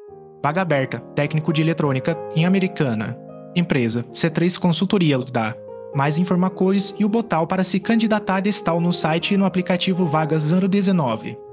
Vaga aberta, técnico de eletrônica em Americana. Empresa, C3 Consultoria dá. Mais informações e o botão para se candidatar está no site e no aplicativo Vagas 019.